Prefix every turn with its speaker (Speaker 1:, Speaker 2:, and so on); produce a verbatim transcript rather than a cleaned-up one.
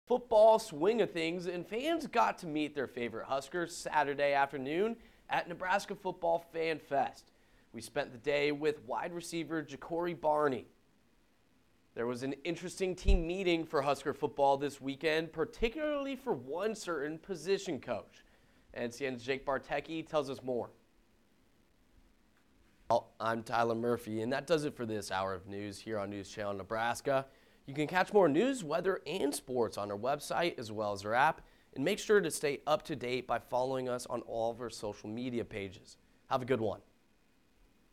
Speaker 1: Football swing of things, and fans got to meet their favorite Huskers Saturday afternoon at Nebraska Football Fan Fest. We spent the day with wide receiver Ja'Cory Barney. There was an interesting team meeting for Husker football this weekend, particularly for one certain position coach. N C N's Jake Bartecki tells us more. Well, I'm Tyler Murphy, and that does it for this hour of news here on News Channel Nebraska. You can catch more news, weather, and sports on our website as well as our app, and make sure to stay up to date by following us on all of our social media pages. Have a good one.